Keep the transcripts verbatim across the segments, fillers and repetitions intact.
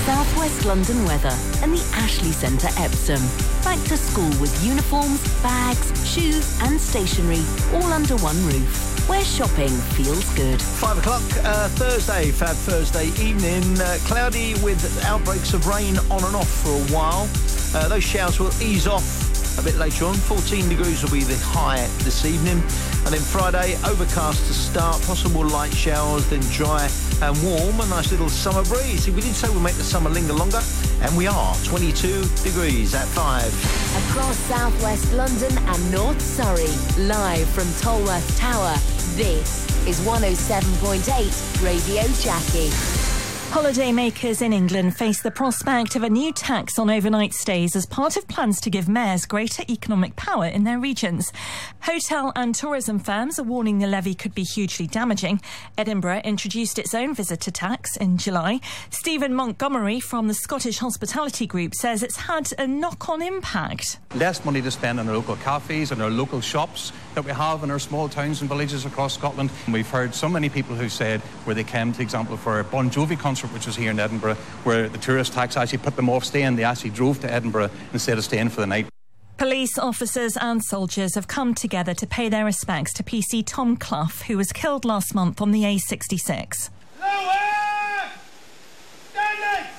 South West London weather and the Ashley Centre Epsom. Back to school with uniforms, bags, shoes and stationery all under one roof, where shopping feels good. Five o'clock, uh, Thursday, Fab Thursday evening. Uh, cloudy with outbreaks of rain on and off for a while. Uh, those showers will ease off a bit later on. fourteen degrees will be the high this evening. And then Friday, overcast to start, possible light showers, then dry and warm. A nice little summer breeze. We did say we'll make the summer linger longer, and we are. twenty-two degrees at five. Across South West London and North Surrey, live from Tolworth Tower, this is one oh seven point eight Radio Jackie. Holidaymakers in England face the prospect of a new tax on overnight stays as part of plans to give mayors greater economic power in their regions. Hotel and tourism firms are warning the levy could be hugely damaging. Edinburgh introduced its own visitor tax in July. Stephen Montgomery from the Scottish Hospitality Group says it's had a knock-on impact. Less money to spend on our local cafes and our local shops that we have in our small towns and villages across Scotland. And we've heard so many people who said where they came, for example, for a Bon Jovi concert, which was here in Edinburgh, where the tourist tax actually put them off staying. They actually drove to Edinburgh instead of staying for the night. Police officers and soldiers have come together to pay their respects to P C Tom Clough, who was killed last month on the A sixty-six. Lower! Standing!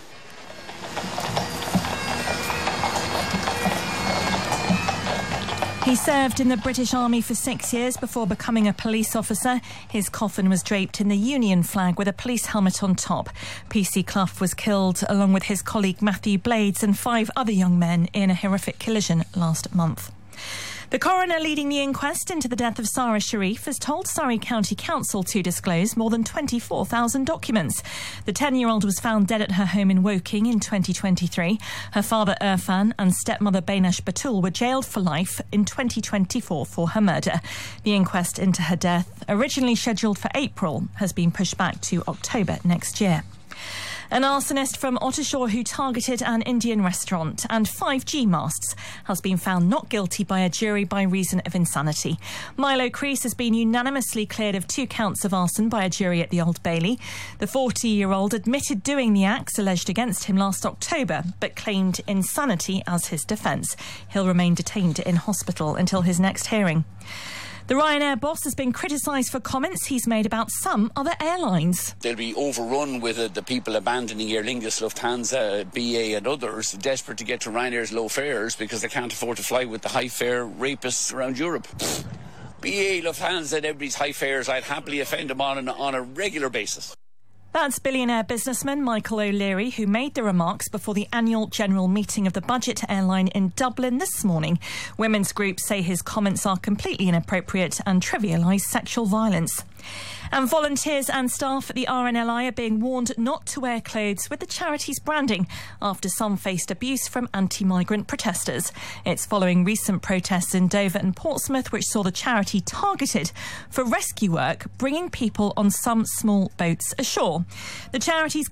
He served in the British Army for six years before becoming a police officer. His coffin was draped in the Union flag with a police helmet on top. P C Clough was killed along with his colleague Matthew Blades and five other young men in a horrific collision last month. The coroner leading the inquest into the death of Sarah Sharif has told Surrey County Council to disclose more than twenty-four thousand documents. The ten-year-old was found dead at her home in Woking in twenty twenty-three. Her father Irfan and stepmother Bainash Batul were jailed for life in twenty twenty-four for her murder. The inquest into her death, originally scheduled for April, has been pushed back to October next year. An arsonist from Ottershaw who targeted an Indian restaurant and five G masts has been found not guilty by a jury by reason of insanity. Milo Crease has been unanimously cleared of two counts of arson by a jury at the Old Bailey. The forty-year-old admitted doing the acts alleged against him last October, but claimed insanity as his defence. He'll remain detained in hospital until his next hearing. The Ryanair boss has been criticised for comments he's made about some other airlines. They'll be overrun with uh, the people abandoning Aer Lingus, Lufthansa, B A and others, desperate to get to Ryanair's low fares because they can't afford to fly with the high fare rapists around Europe. B A, Lufthansa and everybody's high fares, I'd happily offend them on, an, on a regular basis. That's billionaire businessman Michael O'Leary, who made the remarks before the annual general meeting of the budget airline in Dublin this morning. Women's groups say his comments are completely inappropriate and trivialise sexual violence. And volunteers and staff at the R N L I are being warned not to wear clothes with the charity's branding after some faced abuse from anti-migrant protesters. It's following recent protests in Dover and Portsmouth, which saw the charity targeted for rescue work, bringing people on some small boats ashore. The charity's